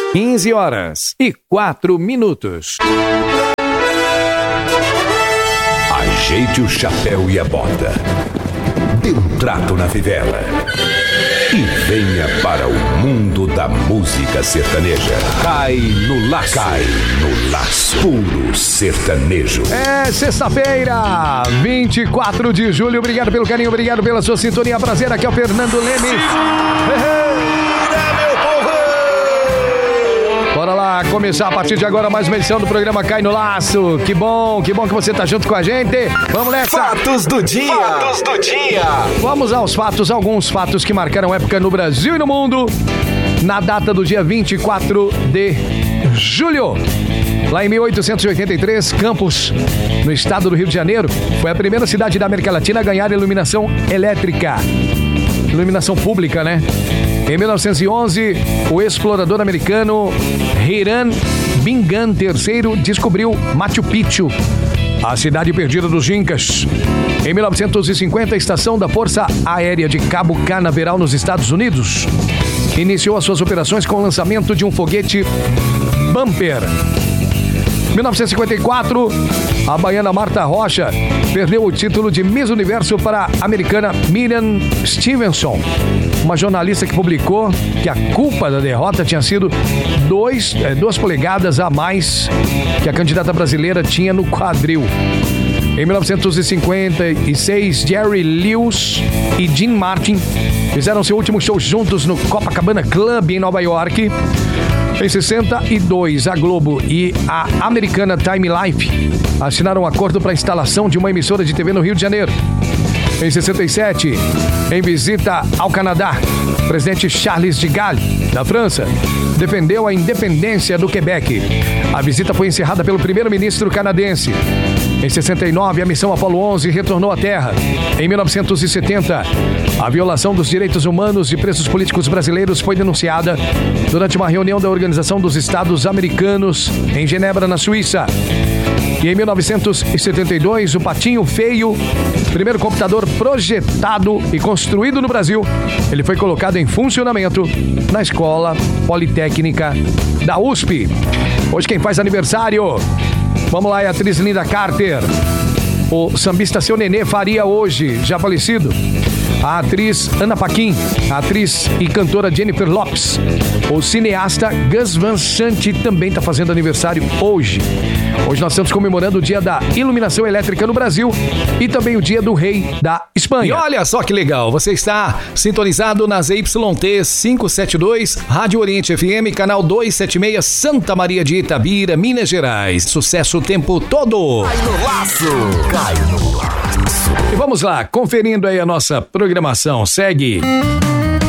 15h04. Ajeite o chapéu e a bota. Dê um trato na fivela. E venha para o mundo da música sertaneja. Cai no laço. Cai no laço. Puro sertanejo. É sexta-feira, 24 de julho. Obrigado pelo carinho, obrigado pela sua sintonia. Prazer, aqui é o Fernando Lemes. Bora lá, começar a partir de agora mais uma edição do programa Cai no Laço. Que bom que você tá junto com a gente. Vamos nessa. Fatos do dia. Fatos do dia. Vamos aos fatos, alguns fatos que marcaram época no Brasil e no mundo. Na data do dia 24 de julho. Lá em 1883, Campos, no estado do Rio de Janeiro, foi a primeira cidade da América Latina a ganhar iluminação elétrica. Iluminação pública, né? Em 1911, o explorador americano Hiram Bingham III descobriu Machu Picchu, a cidade perdida dos Incas. Em 1950, a estação da Força Aérea de Cabo Canaveral, nos Estados Unidos, iniciou as suas operações com o lançamento de um foguete Bumper. Em 1954, a baiana Marta Rocha perdeu o título de Miss Universo para a americana Miriam Stevenson, uma jornalista que publicou que a culpa da derrota tinha sido 2 polegadas a mais que a candidata brasileira tinha no quadril. Em 1956, Jerry Lewis e Dean Martin fizeram seu último show juntos no Copacabana Club, em Nova York. Em 62, a Globo e a americana Time Life assinaram um acordo para a instalação de uma emissora de TV no Rio de Janeiro. Em 67, em visita ao Canadá, o presidente Charles de Gaulle, da França, defendeu a independência do Quebec. A visita foi encerrada pelo primeiro-ministro canadense. Em 69, a missão Apollo 11 retornou à Terra. Em 1970, a violação dos direitos humanos de presos políticos brasileiros foi denunciada durante uma reunião da Organização dos Estados Americanos em Genebra, na Suíça. E em 1972, o Patinho Feio, primeiro computador projetado e construído no Brasil, ele foi colocado em funcionamento na Escola Politécnica da USP. Hoje quem faz aniversário, vamos lá, é a atriz Linda Carter. O sambista Seu Nenê Faria hoje, já falecido. A atriz Ana Paquin, a atriz e cantora Jennifer Lopes. O cineasta Gus Van Sant também está fazendo aniversário hoje. Hoje nós estamos comemorando o dia da iluminação elétrica no Brasil e também o dia do rei da Espanha. E olha só que legal, você está sintonizado nas YT 572, Rádio Oriente FM, canal 276, Santa Maria de Itabira, Minas Gerais. Sucesso o tempo todo. Cai no laço. Cai no laço. E vamos lá, conferindo aí a nossa programação. Segue.